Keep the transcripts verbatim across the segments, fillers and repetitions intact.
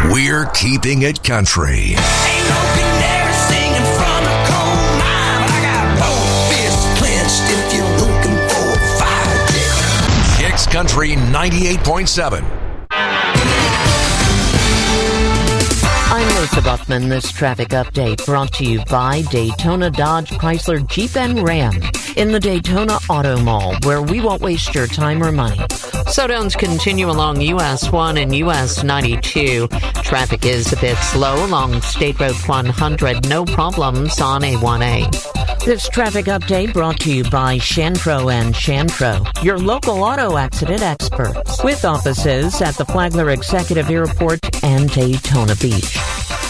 We're keeping it country. Ain't no canary singing from a coal mine, but I got both fists clenched if you're looking for a fight. Kicks Country ninety-eight point seven. I'm Lisa Buckman. This traffic update brought to you by Daytona Dodge Chrysler Jeep and Ram in the Daytona Auto Mall, where we won't waste your time or money. Slowdowns continue along U S one and U S ninety-two. Traffic is a bit slow along State Road one hundred. No problems on A one A. This traffic update brought to you by Shantro and Shantro, your local auto accident experts, with offices at the Flagler Executive Airport and Daytona Beach.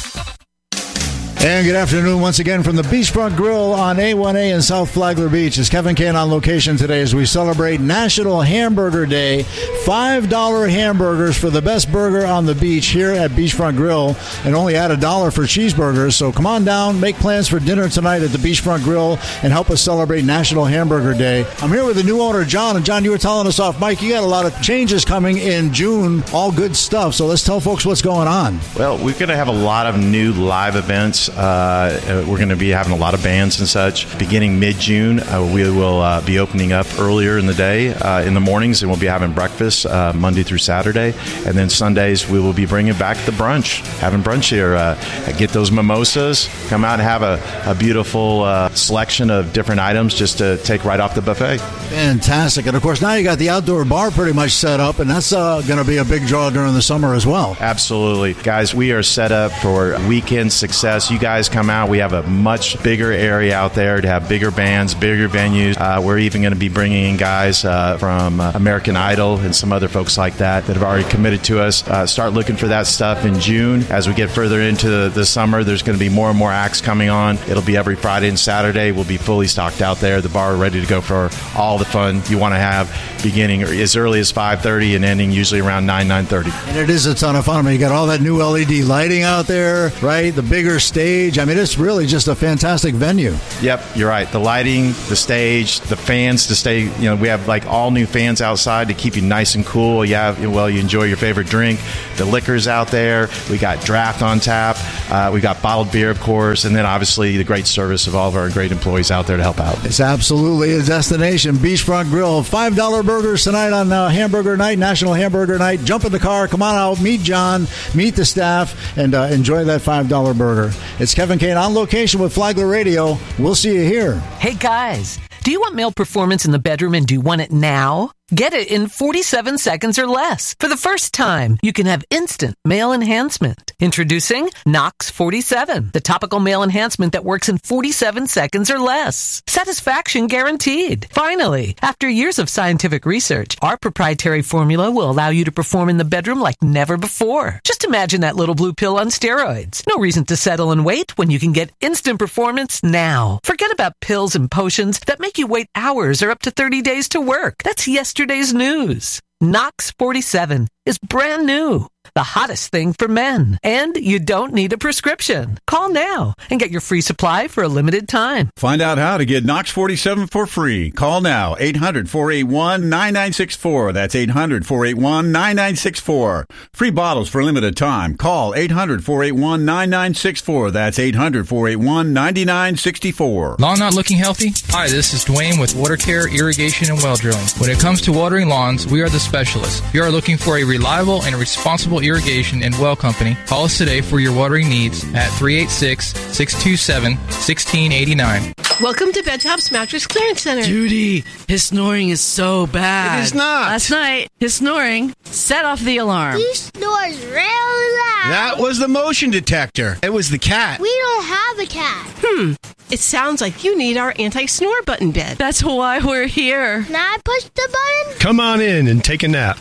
And good afternoon once again from the Beachfront Grill on A one A in South Flagler Beach. It's Kevin Kane on location today as we celebrate National Hamburger Day. five dollar hamburgers for the best burger on the beach here at Beachfront Grill, and only add a dollar for cheeseburgers. So come on down, make plans for dinner tonight at the Beachfront Grill, and help us celebrate National Hamburger Day. I'm here with the new owner, John. And John, you were telling us off, Mike, you got a lot of changes coming in June, all good stuff. So let's tell folks what's going on. Well, we're going to have a lot of new live events. Uh, we're going to be having a lot of bands and such. Beginning mid-June, uh, we will uh, be opening up earlier in the day, uh, in the mornings, and we'll be having breakfast uh, Monday through Saturday. And then Sundays, we will be bringing back the brunch, having brunch here. Uh, get those mimosas, come out and have a, a beautiful uh, selection of different items just to take right off the buffet. Fantastic. And, of course, now you got the outdoor bar pretty much set up, and that's uh, going to be a big draw during the summer as well. Absolutely. Guys, we are set up for weekend success. You guys come out. We have a much bigger area out there to have bigger bands, bigger venues. Uh, we're even going to be bringing in guys uh, from uh, American Idol and some other folks like that that have already committed to us. Uh, start looking for that stuff in June. As we get further into the, the summer, there's going to be more and more acts coming on. It'll be every Friday and Saturday. We'll be fully stocked out there. The bar ready to go for all the fun you want to have, beginning as early as five thirty and ending usually around nine, nine thirty. And it is a ton of fun. I mean, you got all that new L E D lighting out there, right? The bigger stage. I mean, it's really just a fantastic venue. Yep, you're right. The lighting, the stage, the fans to stay, you know, we have like all new fans outside to keep you nice and cool. You have, well, you enjoy your favorite drink. The liquor's out there. We got draft on tap. Uh, we got bottled beer, of course, and then obviously the great service of all of our great employees out there to help out. It's absolutely a destination. Beachfront Grill. five dollar burgers tonight on uh, Hamburger Night, National Hamburger Night. Jump in the car. Come on out. Meet John. Meet the staff. And uh, enjoy that five dollar burger. It's Kevin Kane on location with Flagler Radio. We'll see you here. Hey, guys. Do you want male performance in the bedroom and do you want it now? Get it in forty-seven seconds or less. For the first time, you can have instant male enhancement. Introducing Nox forty-seven, the topical male enhancement that works in forty-seven seconds or less. Satisfaction guaranteed. Finally, after years of scientific research, our proprietary formula will allow you to perform in the bedroom like never before. Just imagine that little blue pill on steroids. No reason to settle and wait when you can get instant performance now. Forget about pills and potions that make you wait hours or up to thirty days to work. That's yesterday. Yesterday's news. Nox forty-seven is brand new. The hottest thing for men. And you don't need a prescription. Call now and get your free supply for a limited time. Find out how to get Nox forty-seven for free. Call now. eight hundred, four eight one, nine nine six four. That's eight hundred, four eight one, nine nine six four. Free bottles for a limited time. Call eight hundred, four eight one, nine nine six four. That's eight hundred, four eight one, nine nine six four. Lawn not looking healthy? Hi, this is Dwayne with Water Care, Irrigation, and Well Drilling. When it comes to watering lawns, we are the specialists. If you are looking for a reliable and responsible irrigation and well company, call us today for your watering needs at three eight six, six two seven, one six eight nine. Welcome to Bedtop's Mattress Clearance Center. Judy, his snoring is so bad. It is not. Last night, his snoring set off the alarm. He snores real loud. That was the motion detector. It was the cat. We don't have a cat. Hmm. It sounds like you need our anti-snore button bed. That's why we're here. Now I push the button? Come on in and take a nap.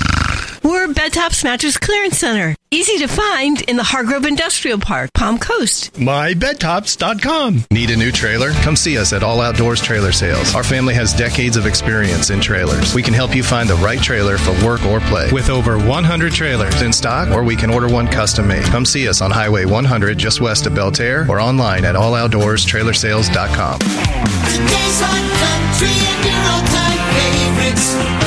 We're Bedtop's Mattress Clearance Center. Easy to find in the Hargrove Industrial Park, Palm Coast. my bed tops dot com. Need a new trailer? Come see us at All Outdoors Trailer Sales. Our family has decades of experience in trailers. We can help you find the right trailer for work or play. With over one hundred trailers in stock, or we can order one custom made. Come see us on Highway one hundred just west of Belterre or online at all outdoors trailer sales dot com. Today's Hot Country and your all-time favorites.